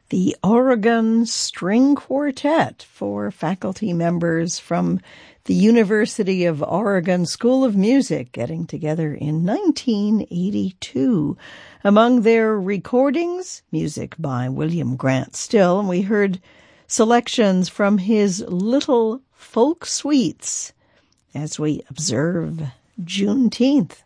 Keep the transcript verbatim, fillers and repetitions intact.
the Oregon String Quartet, four faculty members from the University of Oregon School of Music getting together in nineteen eighty-two. Among their recordings, music by William Grant Still, and we heard selections from his Little Folk Suites as we observe Juneteenth.